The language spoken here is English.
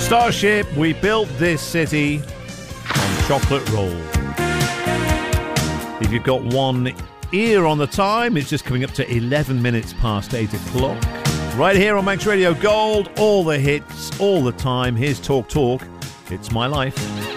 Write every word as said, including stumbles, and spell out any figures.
Starship, we built this city on chocolate roll. If you've got one ear on the time, it's just coming up to eleven minutes past eight o'clock. Right here on Manx Radio Gold, all the hits, all the time. Here's Talk Talk. It's my life.